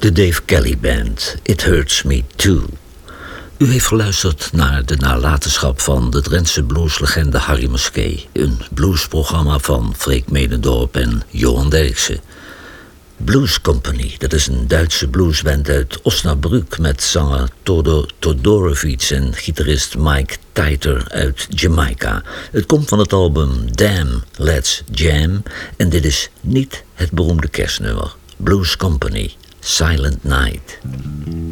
De Dave Kelly Band, It Hurts Me Too. U heeft geluisterd naar de nalatenschap van de Drentse blueslegende Harry Musquet. Een bluesprogramma van Freek Medendorp en Johan Derksen. Blues Company, dat is een Duitse bluesband uit Osnabrück met zanger Todor Todorovic en gitarist Mike Titer uit Jamaica. Het komt van het album Damn, Let's Jam en dit is niet het beroemde kerstnummer. Blues Company, Silent Night.